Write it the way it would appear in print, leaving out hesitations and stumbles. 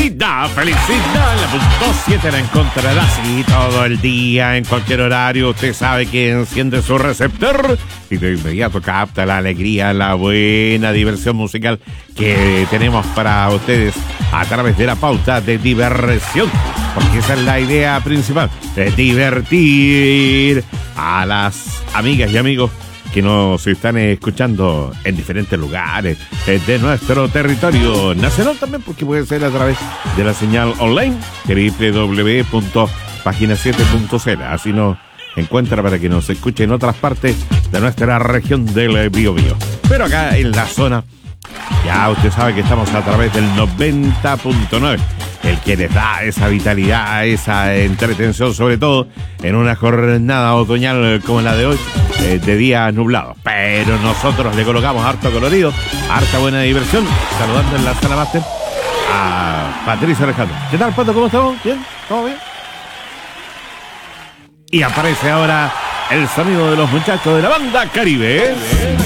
felicidad. La punto 7 la encontrarás y todo el día, en cualquier horario. Usted sabe que enciende su receptor y de inmediato capta la alegría, la buena diversión musical que tenemos para ustedes a través de la pauta de diversión. Porque esa es la idea principal, de divertir a las amigas y amigos que nos están escuchando en diferentes lugares de nuestro territorio nacional también, porque puede ser a través de la señal online www.pagina7.cl. Así nos encuentra para que nos escuche en otras partes de nuestra región del Biobío. Pero acá en la zona, ya usted sabe que estamos a través del 90.9, el que les da esa vitalidad, esa entretención, sobre todo en una jornada otoñal como la de hoy, de día nublado. Pero nosotros le colocamos harto colorido, harta buena diversión, saludando en la sala máster a Patricio Alejandro. ¿Qué tal, Pato? ¿Cómo estamos? ¿Bien? ¿Todo bien? Y aparece ahora el sonido de los muchachos de la banda Caribe, ¿eh?